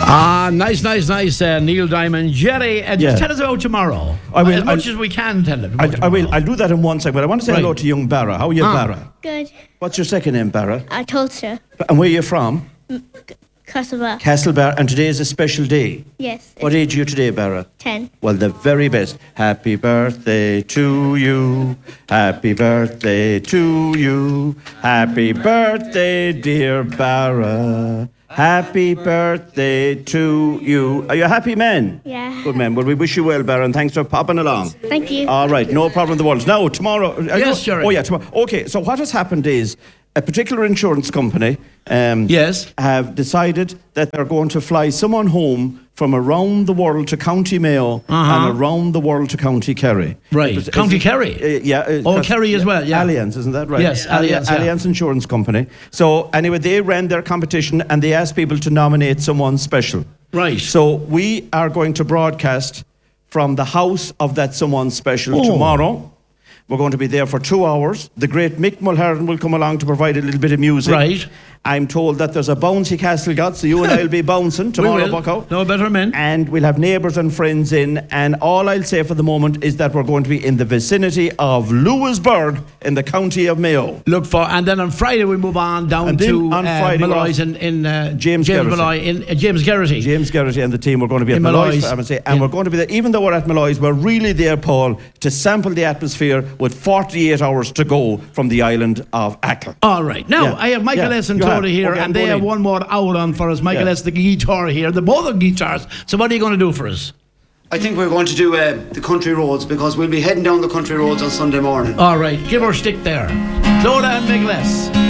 Nice. Neil Diamond. Jerry, just tell us about tomorrow. I will. As much as we can tell it. I will. I'll do that in one second. But I want to say hello to young Barra. How are you, Barra? Good. What's your second name, Barra? Tulsa. And where are you from? Castlebar. Castlebar. And today is a special day. Yes. What age are you today, Barra? 10. Well, the very best. Happy birthday to you. Happy birthday to you. Happy birthday, dear Barra. Happy birthday to you. Are you a happy man? Yeah. Good man. Well, we wish you well, Barra, and thanks for popping along. Thank you. All right, no problem in the world. Now, tomorrow... Yes, Jerry. Oh, yeah, tomorrow. Okay, so what has happened is a particular insurance company Yes. have decided that they're going to fly someone home from around the world to County Mayo and around the world to County Kerry. Right. County Kerry? Yeah. Kerry as well, yeah. Allianz, isn't that right? Yes, Allianz, yeah. Allianz Insurance Company. So anyway, they ran their competition and they asked people to nominate someone special. Right. So we are going to broadcast from the house of that someone special tomorrow. We're going to be there for 2 hours. The great Mick Mulhern will come along to provide a little bit of music. Right. I'm told that there's a bouncy castle got, so you and I will be bouncing tomorrow, Bucko. No better men. And we'll have neighbours and friends in. And all I'll say for the moment is that we're going to be in the vicinity of Lewisburg in the county of Mayo. And then on Friday we move on down And then to on Friday Malloy's in James Gerrity. Malloy in James Gerrity. James Gerrity and the team are going to be at In Malloy's. Malloy's. And we're going to be there, even though we're at Malloy's, we're really there, Paul, to sample the atmosphere with 48 hours to go from the island of Achill. All right. Now, I have Michael S. and Tori here, Okay, and they have one more hour on for us. Michael S. the guitar here. They're both on guitars. So what are you going to do for us? I think we're going to do the country roads because we'll be heading down the country roads on Sunday morning. All right. Give her a stick there. Clodagh and Michael S.